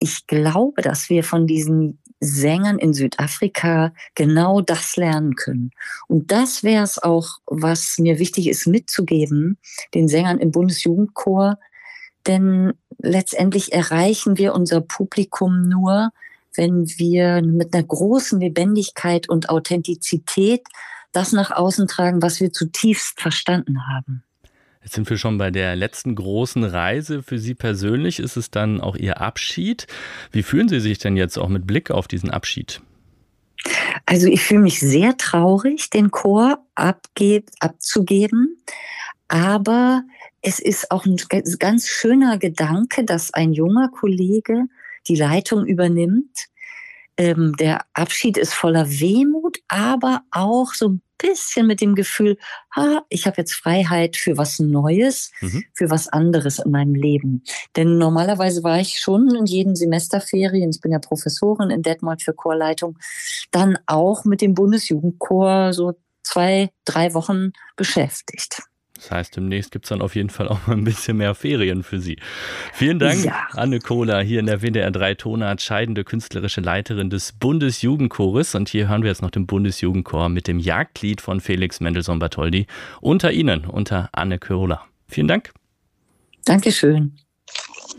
ich glaube, dass wir von diesen Sängern in Südafrika genau das lernen können. Und das wäre es auch, was mir wichtig ist mitzugeben, den Sängern im Bundesjugendchor. Denn letztendlich erreichen wir unser Publikum nur, wenn wir mit einer großen Lebendigkeit und Authentizität das nach außen tragen, was wir zutiefst verstanden haben. Jetzt sind wir schon bei der letzten großen Reise. Für Sie persönlich ist es dann auch Ihr Abschied. Wie fühlen Sie sich denn jetzt auch mit Blick auf diesen Abschied? Also ich fühle mich sehr traurig, den Chor abzugeben, aber es ist auch ein ganz schöner Gedanke, dass ein junger Kollege die Leitung übernimmt. Der Abschied ist voller Wehmut, aber auch so ein bisschen mit dem Gefühl: ich habe jetzt Freiheit für was Neues, Mhm. für was anderes in meinem Leben.“ Denn normalerweise war ich schon in jeden Semesterferien, ich bin ja Professorin in Detmold für Chorleitung, dann auch mit dem Bundesjugendchor so 2, 3 Wochen beschäftigt. Das heißt, demnächst gibt es dann auf jeden Fall auch mal ein bisschen mehr Ferien für Sie. Vielen Dank, Ja, Anne Kohler, hier in der WDR 3 Tonart, scheidende künstlerische Leiterin des Bundesjugendchores. Und hier hören wir jetzt noch den Bundesjugendchor mit dem Jagdlied von Felix Mendelssohn-Bartholdy. Unter Ihnen, unter Anne Kohler. Vielen Dank. danke schön.